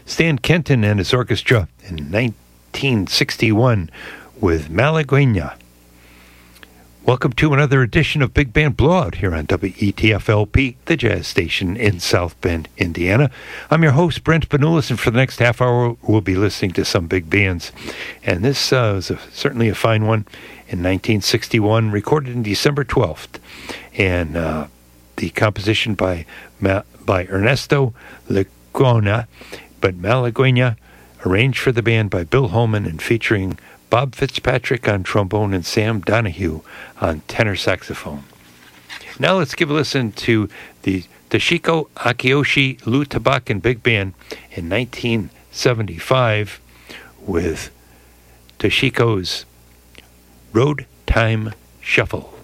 Stan Kenton and his orchestra in 1961 with Malagueña. Welcome to another edition of Big Band Blowout here on WETF-LP, the jazz station in South Bend, Indiana. I'm your host, Brent Benulis, and for the next half hour, we'll be listening to some big bands. And this was certainly a fine one in 1961, recorded in December 12th. And the composition by Ernesto Lecuona, but Malagueña, arranged for the band by Bill Holman and featuring Bob Fitzpatrick on trombone and Sam Donahue on tenor saxophone. Now let's give a listen to the Toshiko Akiyoshi Lou Tabakan Big Band in 1975 with Toshiko's Road Time Shuffle.